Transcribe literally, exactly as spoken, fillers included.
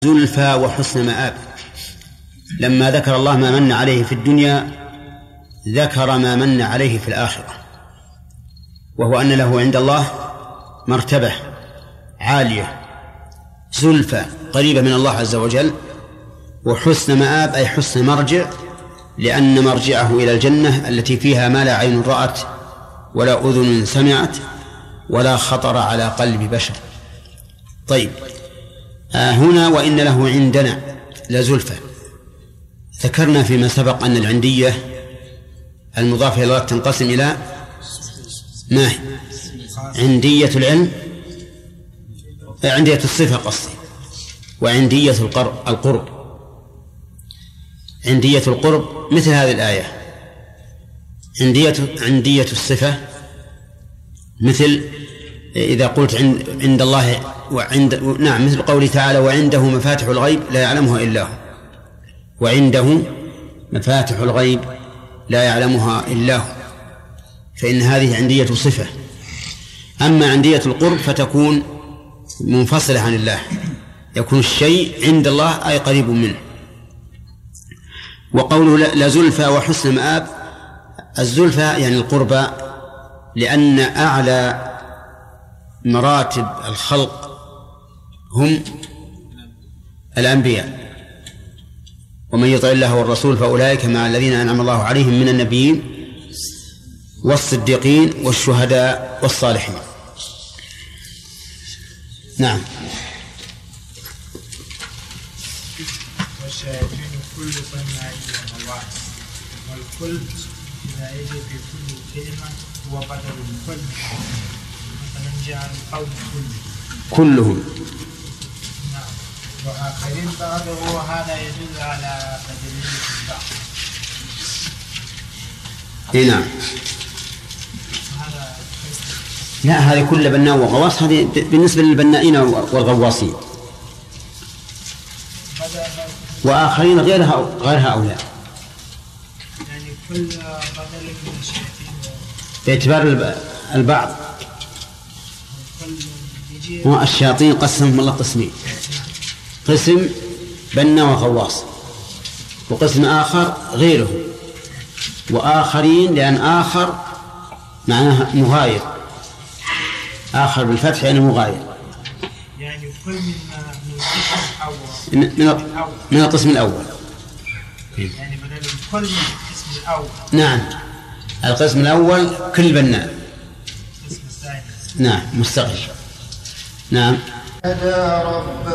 زلفى وحسن مآب. لما ذكر الله ما من عليه في الدنيا ذكر ما من عليه في الآخرة، وهو أن له عند الله مرتبة عالية زلفى قريبة من الله عز وجل، وحسن مآب أي حسن مرجع، لأن مرجعه إلى الجنة التي فيها ما لا عين رأت ولا أذن سمعت ولا خطر على قلب بشر. طيب، آه هنا وإن له عندنا لزلفى. ذكرنا فيما سبق أن العندية المضافة إلى الله تنقسم إلى ما هي؟ عندية العلم، عندية الصفة قصدي، وعندية القرب. عندية القرب مثل هذه الآية، عندية عندية الصفة مثل إذا قلت عند, عند الله وعند نعم مثل قوله تعالى وعنده مفاتح الغيب لا يعلمها إلا هو، وعنده مفاتح الغيب لا يعلمها إلا هو، فإن هذه عندية صفة. أما عندية القرب فتكون منفصلة عن الله، يكون الشيء عند الله أي قريب منه. وقوله لزلفى وحسن مآب، الزلفى يعني القربى، لأن أعلى مراتب الخلق هم الأنبياء، ومن يطع الله والرسول فأولئك مع الذين أنعم الله عليهم من النبيين والصديقين والشهداء والصالحين. نعم. والشياطين كل صناعي ومواعظ، والكل إذا يجي في كل كلمة هو بدل الكل، مثلا جاء القول كله كلهم. نعم. وآخرين بعضه، وهذا يدل على بدلية البعض. اي نعم. لا، هذه كل بناء وغواص، هذه بالنسبة للبنائين والغواصين، وآخرين غيرها غير هؤلاء، يعني كل بدل من الشياطين باعتبار البعض. هو الشياطين قسمهم الله قسمين، قسم بنا وغواص، وقسم آخر غيره، وآخرين لأن آخر معناها مغاير، آخر بالفتح يعني مغاير، يعني كل من القسم الأول من, من القسم الأول، يعني بدل كل من القسم الأول. نعم، القسم الأول كل بناء، القسم الثاني نعم مستقل. نعم.